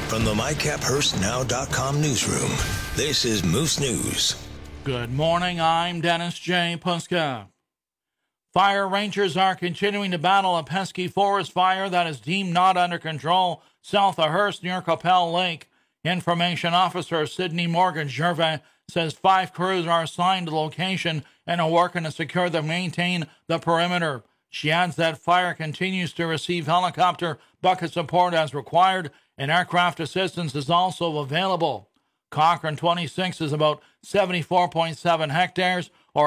From the MyCapHurstNow.com newsroom, this is Moose News. Good morning, I'm Dennis J. Puska. Fire rangers are continuing to battle a pesky forest fire that is deemed not under control south of Hearst near Capel Lake. Information Officer Sydney Morgan Gervais says 5 crews are assigned to the location and are working to secure and maintain the perimeter. She adds that fire continues to receive helicopter bucket support as required, and aircraft assistance is also available. Cochrane 26 is about 74.7 hectares or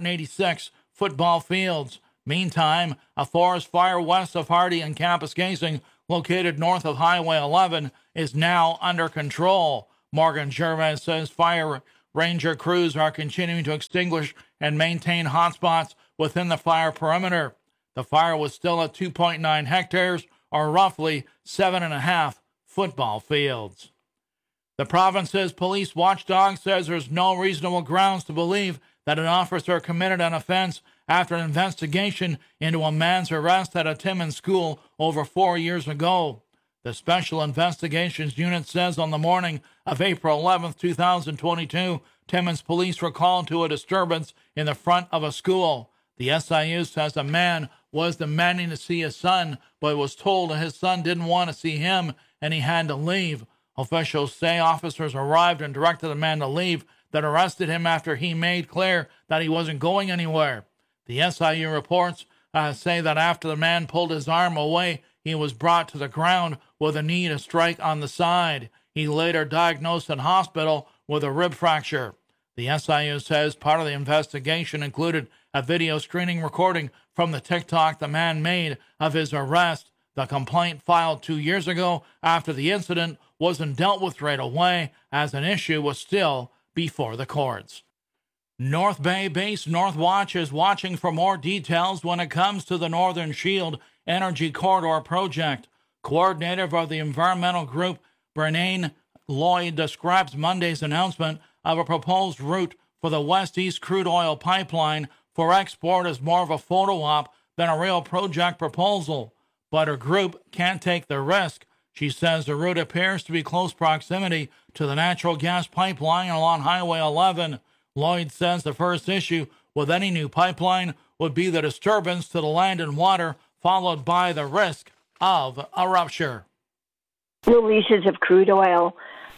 186 football fields. Meantime, a forest fire west of Hardy and Kapuskasing, located north of Highway 11, is now under control. Morgan Gervais says fire ranger crews are continuing to extinguish and maintain hotspots within the fire perimeter. The fire was still at 2.9 hectares, or roughly 7.5 football fields. The province's police watchdog says there's no reasonable grounds to believe that an officer committed an offense after an investigation into a man's arrest at a Timmins school over 4 years ago. The Special Investigations Unit says on the morning of April 11, 2022, Timmins police were called to a disturbance in the front of a school. The SIU says a man was demanding to see his son, but was told that his son didn't want to see him and he had to leave. Officials say officers arrived and directed the man to leave, then arrested him after he made clear that he wasn't going anywhere. The SIU reports say that after the man pulled his arm away, he was brought to the ground with a knee to strike on the side. He later diagnosed in hospital with a rib fracture. The SIU says part of the investigation included a video screening recording from the TikTok the man made of his arrest. The complaint filed 2 years ago after the incident wasn't dealt with right away, as an issue was still before the courts. North Bay-based Northwatch is watching for more details when it comes to the Northern Shield Energy Corridor project. Coordinator of the environmental group, Brennan Lloyd, describes Monday's announcement of a proposed route for the West-East crude oil pipeline for export as more of a photo op than a real project proposal. But her group can't take the risk. She says the route appears to be close proximity to the natural gas pipeline along Highway 11. Lloyd says the first issue with any new pipeline would be the disturbance to the land and water, followed by the risk of a rupture. Releases of crude oil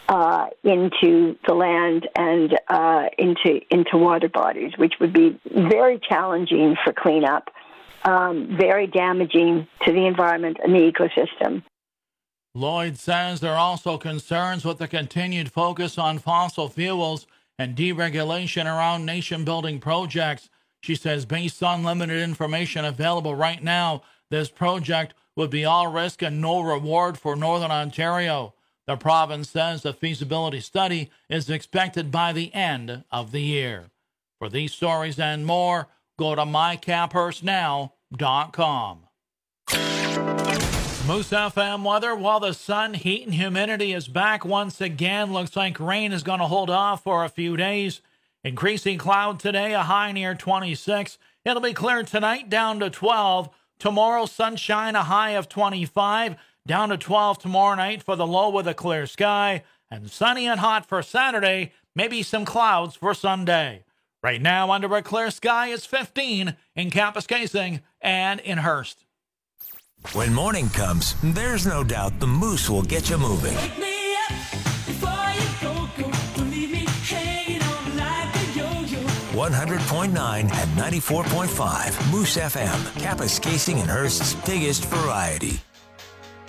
into the land and into water bodies, which would be very challenging for cleanup, very damaging to the environment and the ecosystem. Lloyd says there are also concerns with the continued focus on fossil fuels and deregulation around nation-building projects. She says based on limited information available right now, this project would be all risk and no reward for Northern Ontario. The province says the feasibility study is expected by the end of the year. For these stories and more, go to mycaphurstnow.com. Moose FM weather. While the sun, heat, and humidity is back once again, looks like rain is going to hold off for a few days. Increasing cloud today, a high near 26. It'll be clear tonight, down to 12. Tomorrow, sunshine, a high of 25. Down to 12 tomorrow night for the low with a clear sky. And sunny and hot for Saturday, maybe some clouds for Sunday. Right now, under a clear sky, is 15 in Kapuskasing and in Hearst. When morning comes, there's no doubt the Moose will get you moving. Wake me up before you go. Don't leave me hanging on like a yo-yo. 100.9 and 94.5 Moose FM, Kapuskasing and Hearst's biggest variety.